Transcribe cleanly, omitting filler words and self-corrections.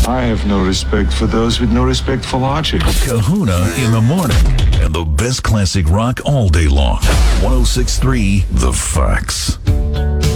I have no respect for those with no respect for logic. Kahuna in the morning. And the best classic rock all day long. 106.3 The Facts.